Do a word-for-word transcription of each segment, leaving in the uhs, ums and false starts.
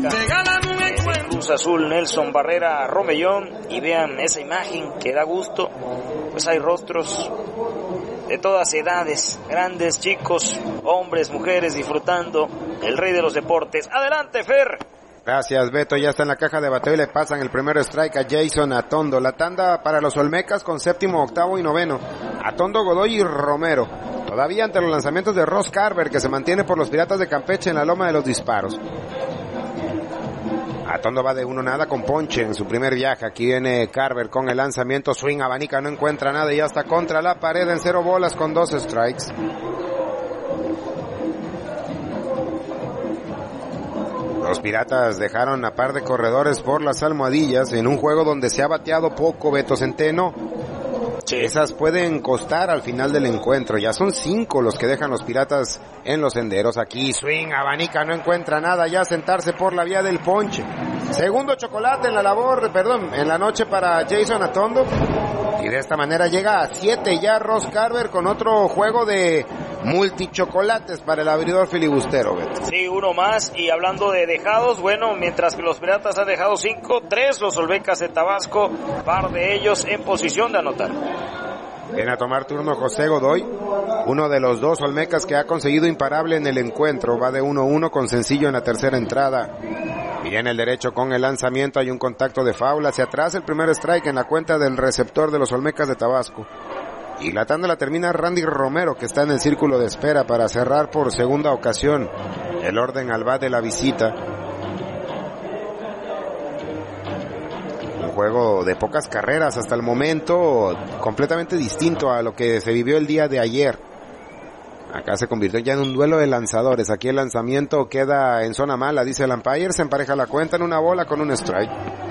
Olmeca. Cruz Azul, Nelson Barrera Romellón, y vean esa imagen que da gusto, pues hay rostros de todas edades, grandes, chicos, hombres, mujeres, disfrutando el rey de los deportes. Adelante, Fer. Gracias, Beto. Ya está en la caja de bateo y le pasan el primer strike a Jason Atondo. La tanda para los Olmecas con séptimo, octavo y noveno. Atondo, Godoy y Romero. Todavía ante los lanzamientos de Ross Carver, que se mantiene por los Piratas de Campeche en la loma de los disparos. Atondo va de uno nada con ponche en su primer viaje. Aquí viene Carver con el lanzamiento, swing, abanica, no encuentra nada y ya está contra la pared en cero bolas con dos strikes. Los Piratas dejaron a par de corredores por las almohadillas en un juego donde se ha bateado poco, Beto Centeno. Sí. Esas pueden costar al final del encuentro. Ya son cinco los que dejan los Piratas en los senderos. Aquí swing, abanica, no encuentra nada. Ya sentarse por la vía del ponche. Segundo chocolate en la labor, perdón, en la noche para Jason Atondo. Y de esta manera llega a siete ya Ross Carver con otro juego de multichocolates para el abridor filibustero, Beto. Sí, uno más. Y hablando de dejados, bueno, mientras que los Piratas han dejado cinco, tres los Olmecas de Tabasco, par de ellos en posición de anotar. Viene a tomar turno José Godoy, uno de los dos Olmecas que ha conseguido imparable en el encuentro. Va de uno uno con sencillo en la tercera entrada. Viene el derecho con el lanzamiento, hay un contacto de foul hacia atrás, el primer strike en la cuenta del receptor de los Olmecas de Tabasco. Y la tanda la termina Randy Romero, que está en el círculo de espera para cerrar por segunda ocasión el orden al bat de la visita. Un juego de pocas carreras hasta el momento, completamente distinto a lo que se vivió el día de ayer. Acá se convirtió ya en un duelo de lanzadores. Aquí el lanzamiento queda en zona mala, dice el umpire. Se empareja la cuenta en una bola con un strike.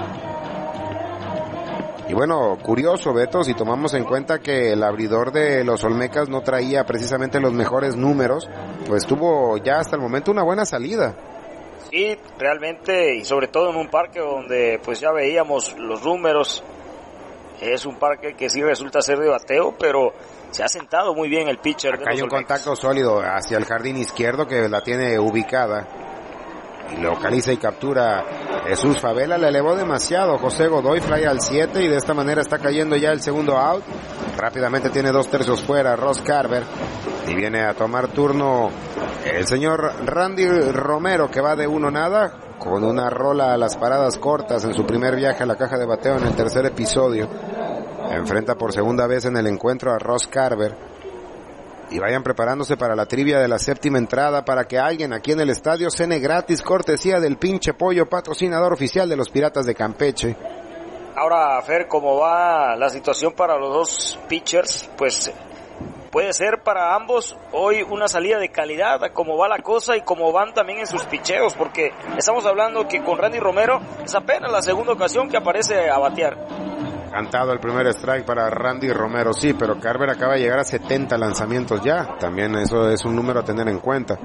Y bueno, curioso, Beto, si tomamos en cuenta que el abridor de los Olmecas no traía precisamente los mejores números, pues tuvo ya hasta el momento una buena salida. Sí, realmente, y sobre todo en un parque donde pues ya veíamos los números. Es un parque que sí resulta ser de bateo, pero se ha sentado muy bien el pitcher. Acá hay un contacto sólido hacia el jardín izquierdo que la tiene ubicada. Y localiza y captura Jesús Favela. Le elevó demasiado José Godoy, fly al siete, y de esta manera está cayendo ya el segundo out. Rápidamente tiene dos tercios fuera Ross Carver. Y viene a tomar turno el señor Randy Romero, que va de uno nada, con una rola a las paradas cortas en su primer viaje a la caja de bateo en el tercer episodio. Enfrenta por segunda vez en el encuentro a Ross Carver. Y vayan preparándose para la trivia de la séptima entrada para que alguien aquí en el estadio cene gratis, cortesía del Pinche Pollo, patrocinador oficial de los Piratas de Campeche. Ahora, Fer, ¿cómo va la situación para los dos pitchers? Pues puede ser para ambos hoy una salida de calidad, a cómo va la cosa y cómo van también en sus picheos, porque estamos hablando que con Randy Romero es apenas la segunda ocasión que aparece a batear. Cantado el primer strike para Randy Romero, sí, pero Carver acaba de llegar a setenta lanzamientos ya. También eso es un número a tener en cuenta.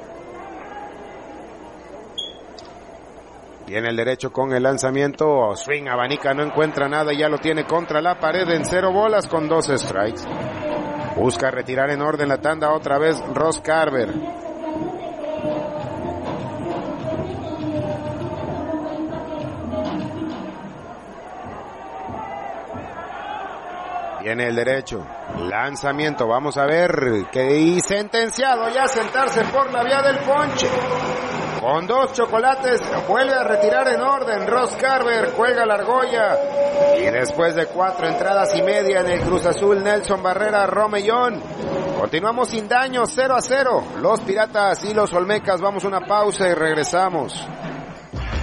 Viene el derecho con el lanzamiento, swing, abanica, no encuentra nada y ya lo tiene contra la pared en cero bolas con dos strikes. Busca retirar en orden la tanda otra vez Ross Carver. Viene el derecho, lanzamiento, vamos a ver, que y sentenciado ya a sentarse por la vía del ponche. Con dos chocolates, vuelve a retirar en orden Ross Carver, cuelga la argolla. Y después de cuatro entradas y media en el Cruz Azul, Nelson Barrera Romellón. Continuamos sin daño, cero a cero. Los Piratas y los Olmecas, vamos a una pausa y regresamos.